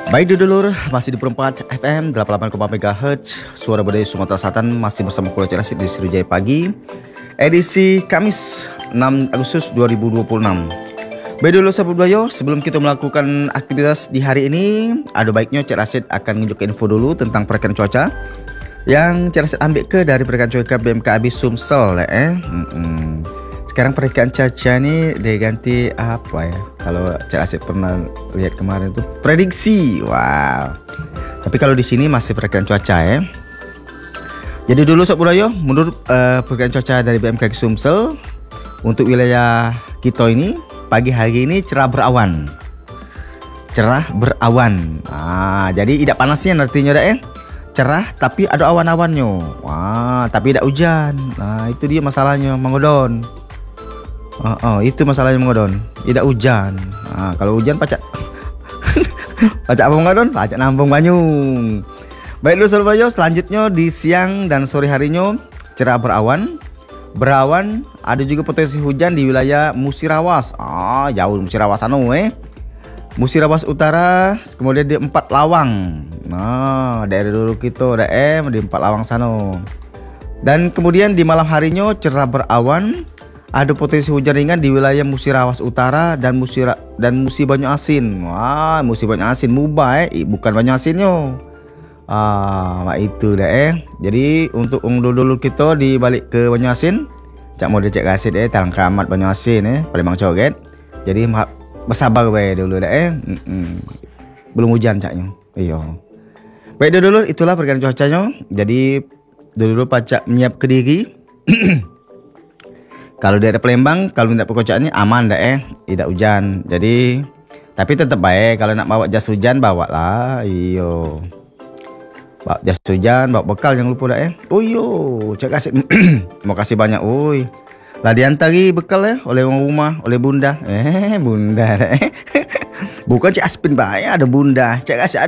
Baik dulur, masih di Perempat FM 88,4 MHz Suara Budaya Sumatera Selatan. Masih bersama Kuala Cik Rasid di Sriwijaya Pagi, edisi Kamis 6 Agustus 2026. Baik dulur sahabat budaya, sebelum kita melakukan aktivitas di hari ini, ada baiknya Cik Rasid akan menunjukkan info dulu tentang perakiraan cuaca yang Cik Rasid ambil dari perakiraan cuaca BMKG Sumsel. Sekarang perakiraan cuaca ni dia ganti apa ya? Kalau Cik Rasid pernah lihat kemarin tu prediksi. Wow. Tapi kalau di sini masih perakiraan cuaca ya. Jadi dulu sobat budaya, menurut perakiraan cuaca dari BMKG Sumsel, untuk wilayah kita ini pagi hari ini cerah berawan. Cerah berawan. Jadi tidak panasnya artinya dah ya. Cerah tapi ada awan-awannya. Wah, tapi tidak hujan. Itu dia masalahnya mengodon. Itu masalahnya mengodon. Tidak hujan. Kalau hujan pacak pacak apa mengodon? Pacak nampung banyung. Baik dulu saudara budaya, selanjutnya di siang dan sore harinya cerah berawan. Berawan, ada juga potensi hujan di wilayah Musirawas. Jauh Musirawas Musirawas Utara, kemudian di Empat Lawang. Daerah dulu kita di Empat Lawang sana. Dan kemudian di malam harinya cerah berawan, ada potensi hujan ringan di wilayah Musirawas Utara dan Musi Banyu Asin. Musi Banyu Asin Mubah bukan Banyu Asinnya. Itu Jadi untuk dulu kita di balik ke Banyu Asin, cak mau Cik Rasid Talang Keramat Banyu Asin Palembang Coret. Jadi bersabar dulu belum hujan caknya. Iya. Baik dulu, itulah perkiraan cuacanya. Jadi dulu pacak menyiap ke diri. Kalau daerah Palembang, kalau tidak pekerjaannya aman tidak hujan. Jadi tapi tetap baik kalau nak bawa jas hujan bawalah. Iyo. Bawa jas hujan, bawa bekal jangan lupa Cik Rasid terima kasih banyak. Lah diantari bekal oleh orang rumah, oleh bunda. Bunda bukan Cik Aspin ada bunda. Cik Rasid